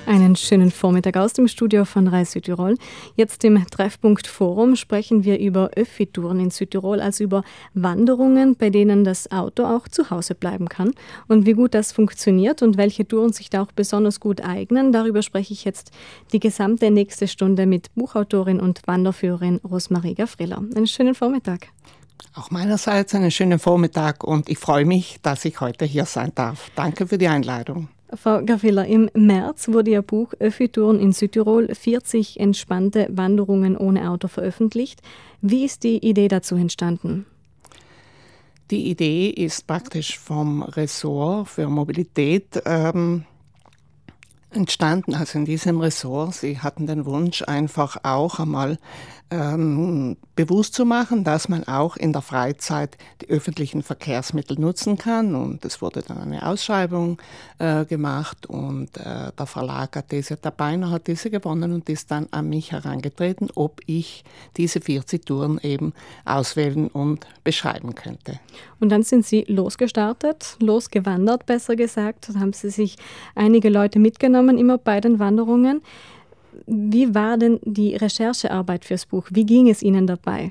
Einen schönen Vormittag aus dem Studio von Rai Südtirol. Jetzt im Treffpunkt Forum sprechen wir über Öffi-Touren in Südtirol, also über Wanderungen, bei denen das Auto auch zu Hause bleiben kann. Und wie gut das funktioniert und welche Touren sich da auch besonders gut eignen, darüber spreche ich jetzt die gesamte nächste Stunde mit Buchautorin und Wanderführerin Rosmarie Gafriller. Einen schönen Vormittag. Auch meinerseits einen schönen Vormittag und ich freue mich, dass ich heute hier sein darf. Danke für die Einladung. Frau Gafriller, im März wurde Ihr Buch Öffi-Touren in Südtirol, 40 entspannte Wanderungen ohne Auto veröffentlicht. Wie ist die Idee dazu entstanden? Die Idee ist praktisch vom Ressort für Mobilität entstanden, also in diesem Ressort. Sie hatten den Wunsch, einfach auch einmal bewusst zu machen, dass man auch in der Freizeit die öffentlichen Verkehrsmittel nutzen kann. Und es wurde dann eine Ausschreibung gemacht und der Verlag Athesia Tabainer hat diese gewonnen und ist dann an mich herangetreten, ob ich diese 40 Touren eben auswählen und beschreiben könnte. Und dann sind Sie losgewandert, besser gesagt. Dann haben Sie sich einige Leute mitgenommen, immer bei den Wanderungen. Wie war denn die Recherchearbeit fürs Buch? Wie ging es Ihnen dabei?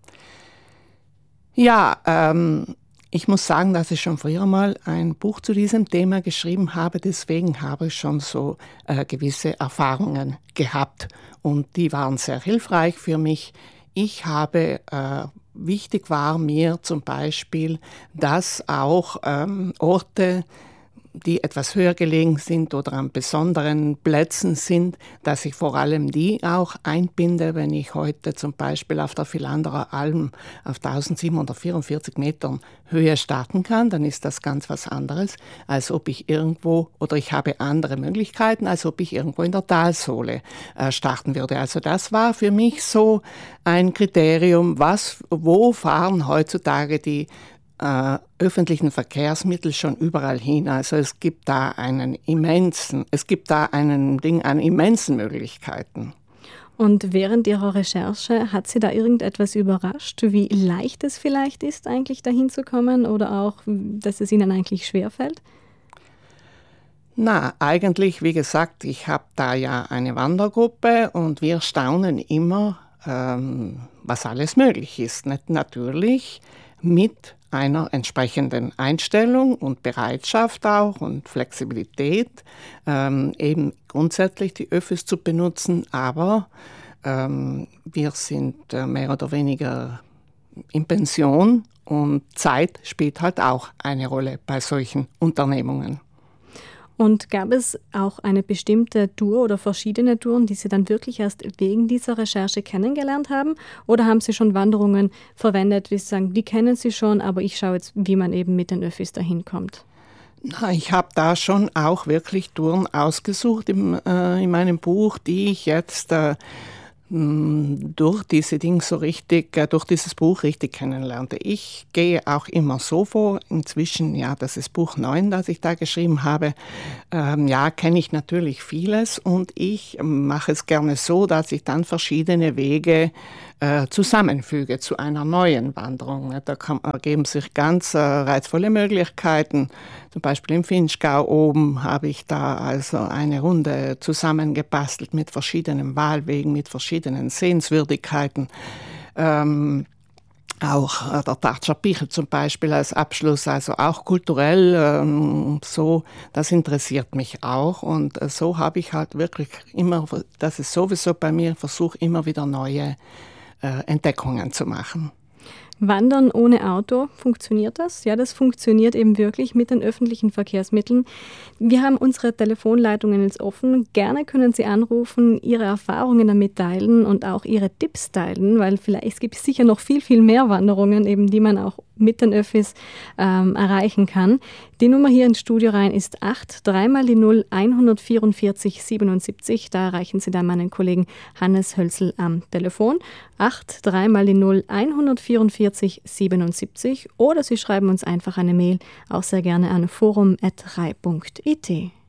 Ja, ich muss sagen, dass ich schon früher mal ein Buch zu diesem Thema geschrieben habe. Deswegen habe ich schon so gewisse Erfahrungen gehabt und die waren sehr hilfreich für mich. Wichtig war mir zum Beispiel, dass auch Orte, die etwas höher gelegen sind oder an besonderen Plätzen sind, dass ich vor allem die auch einbinde. Wenn ich heute zum Beispiel auf der Vilanderer Alm auf 1744 Metern Höhe starten kann, dann ist das ganz was anderes, als ob ich irgendwo, oder ich habe andere Möglichkeiten, als ob ich irgendwo in der Talsohle starten würde. Also das war für mich so ein Kriterium, wo fahren heutzutage die öffentlichen Verkehrsmittel schon überall hin. Also es gibt da einen immensen Möglichkeiten. Und während Ihrer Recherche hat Sie da irgendetwas überrascht, wie leicht es vielleicht ist, eigentlich dahin zu kommen oder auch, dass es Ihnen eigentlich schwerfällt? Na, eigentlich, wie gesagt, ich habe da ja eine Wandergruppe und wir staunen immer, was alles möglich ist. Natürlich mit einer entsprechenden Einstellung und Bereitschaft auch und Flexibilität, eben grundsätzlich die Öffis zu benutzen, aber wir sind mehr oder weniger in Pension und Zeit spielt halt auch eine Rolle bei solchen Unternehmungen. Und gab es auch eine bestimmte Tour oder verschiedene Touren, die Sie dann wirklich erst wegen dieser Recherche kennengelernt haben? Oder haben Sie schon Wanderungen verwendet, wie Sie sagen, die kennen Sie schon, aber ich schaue jetzt, wie man eben mit den Öffis dahin kommt? Na, ich habe da schon auch wirklich Touren ausgesucht in meinem Buch, die ich jetzt durch dieses Buch richtig kennenlernte. Ich gehe auch immer so vor, inzwischen, ja, das ist Buch 9, das ich da geschrieben habe, kenne ich natürlich vieles und ich mache es gerne so, dass ich dann verschiedene Wege zusammenfüge zu einer neuen Wanderung. Da ergeben sich ganz reizvolle Möglichkeiten. Zum Beispiel im Vinschgau oben habe ich da also eine Runde zusammengebastelt mit verschiedenen Wahlwegen, mit verschiedenen Sehenswürdigkeiten. Auch der Tartscher Pichel zum Beispiel als Abschluss, also auch kulturell so, das interessiert mich auch. Und so habe ich halt wirklich immer, das ist sowieso bei mir, versuche immer wieder neue Entdeckungen zu machen. Wandern ohne Auto, funktioniert das? Ja, das funktioniert eben wirklich mit den öffentlichen Verkehrsmitteln. Wir haben unsere Telefonleitungen jetzt offen. Gerne können Sie anrufen, Ihre Erfahrungen damit teilen und auch Ihre Tipps teilen, weil vielleicht es gibt sicher noch viel, viel mehr Wanderungen, eben, die man auch mit den Öffis erreichen kann. Die Nummer hier ins Studio rein ist 3 mal die 0 144 77. Da erreichen Sie dann meinen Kollegen Hannes Hölzl am Telefon. 3 mal die 0 144 77. Oder Sie schreiben uns einfach eine Mail, auch sehr gerne an forum@rai.it.